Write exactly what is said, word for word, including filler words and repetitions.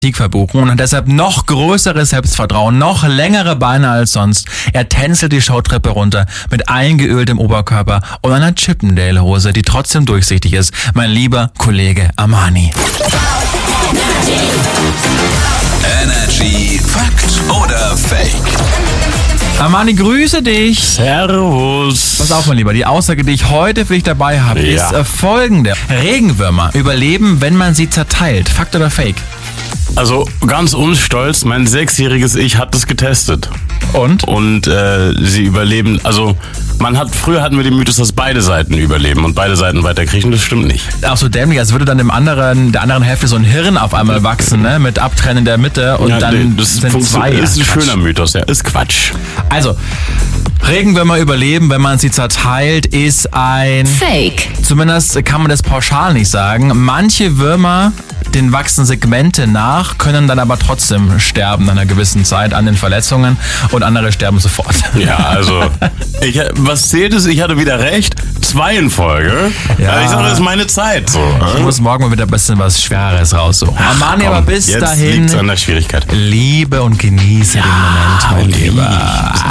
verbuchen und hat deshalb noch größeres Selbstvertrauen, noch längere Beine als sonst. Er tänzelt die Showtreppe runter mit eingeöltem Oberkörper und einer Chippendale-Hose, die trotzdem durchsichtig ist. Mein lieber Kollege Armani. Energy Fakt oder Fake? Armani, grüße dich. Servus. Pass auf, mein Lieber, die Aussage, die ich heute für dich dabei habe, Ja. ist äh, folgende. Regenwürmer überleben, wenn man sie zerteilt. Fakt oder Fake? Also ganz unstolz, mein sechsjähriges Ich hat das getestet. Und? Und äh, sie überleben, also man hat, früher hatten wir den Mythos, dass beide Seiten überleben und beide Seiten weiterkriechen, das stimmt nicht. Auch so dämlich, als würde dann dem anderen, der anderen Hälfte so ein Hirn auf einmal wachsen, ne? Mit Abtrennen der Mitte und Ja, dann nee, das sind zwei. funktioniert, ist ein Quatsch. schöner Mythos, ja, ist Quatsch. Also, Regenwürmer überleben, wenn man sie zerteilt, ist ein... Fake. Zumindest kann man das pauschal nicht sagen. Manche Würmer, denen wachsen Segmente nach, können dann aber trotzdem sterben nach einer gewissen Zeit an den Verletzungen und andere sterben sofort. Ja, also, ich, was zählt ist, ich hatte wieder recht, zwei in Folge. Ja. Also ich sage, das ist meine Zeit. So, Ich muss morgen mal wieder ein bisschen was Schweres raussuchen. Armani, aber bis jetzt dahin liegt's an der Schwierigkeit. liebe und genieße den Moment, mein lieb. Lieber.